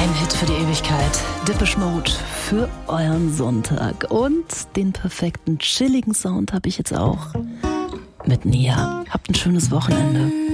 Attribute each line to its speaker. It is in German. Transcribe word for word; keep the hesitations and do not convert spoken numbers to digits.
Speaker 1: Ein Hit für die Ewigkeit. Depeche Mode für euren Sonntag. Und den perfekten chilligen Sound habe ich jetzt auch mit Nia. Habt ein schönes Wochenende.